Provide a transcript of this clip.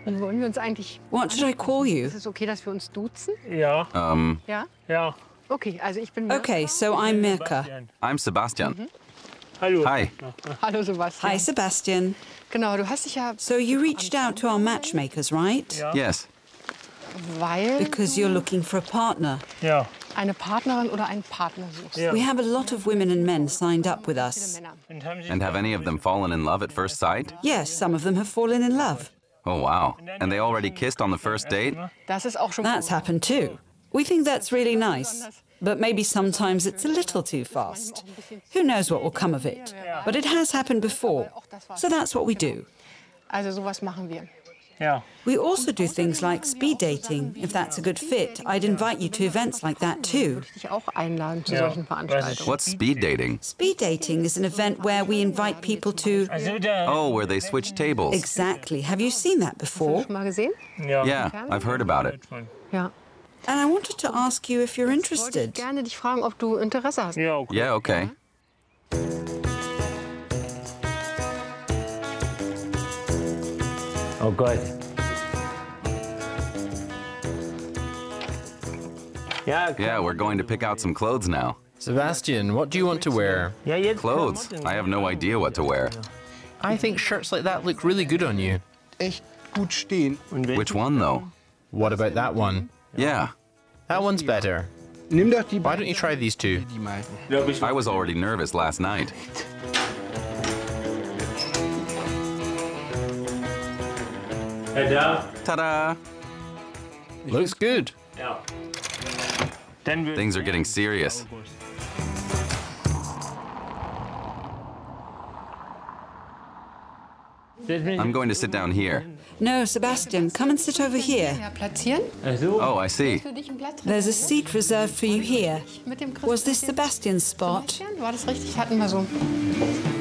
Wollen wir uns eigentlich... What should I call you? Ist es okay, dass wir uns duzen? Ja. Ja? Ja. Okay, also ich bin Mirka. Okay, so I'm Mirka. I'm Sebastian. Hallo. Hi. Hallo Sebastian. Hi, Sebastian. Genau, du hast dich ja... So you reached out to our matchmakers, right? Yes. Weil Because you're looking for a partner. Ja. eine Partnerin oder einen Partner suchst. Ja. We have a lot of women and men signed up with Viele us. Männer. And have any of them fallen in love at first sight? Yes, some of them have fallen in love. Oh, wow. And they already kissed on the first date? Das ist auch schon That's gut. happened too. We think that's really nice. But maybe sometimes it's a little too fast. Who knows what will come of it? But it has happened before. So that's what we do. Also sowas machen wir. Ja. We also do things like speed dating. If that's a good fit, I'd invite you to events like that too. Dich auch einladen zu Ja. solchen Veranstaltungen. What's speed dating? Speed dating is an event where we invite people to... Also da. Oh, where they switch tables. Exactly. Have you seen that before? Schon mal gesehen? Ja. Yeah, I've heard about it. Ja. And I wanted to ask you if you're Wollte ich interested. gerne dich fragen, ob du Interesse hast. Ja, okay. Yeah, okay. Oh Gott. Ja, okay. Yeah, we're going to pick out some clothes now. Sebastian, what do you want to wear? Ja, jetzt Clothes? I have no idea what to wear. I think shirts like that look really good on you. Echt gut stehen. Und welche? Which one, though? What about that one? Yeah, That one's better. Nimm doch die Why don't you try these two? die meisten. Glaub ich. I was already nervous last night. Ja, da. Ta-da! Looks good. Ja. Dann wird Things are getting serious. I'm going to sit down here. No, Sebastian, come and sit over here. Ja, platzieren? Also. Oh, I see. Für dich ein Blatt drin. There's a seat reserved for you here. Mit dem Was this Christkind. Sebastian's spot? Sebastian, war das richtig? Hatten wir so.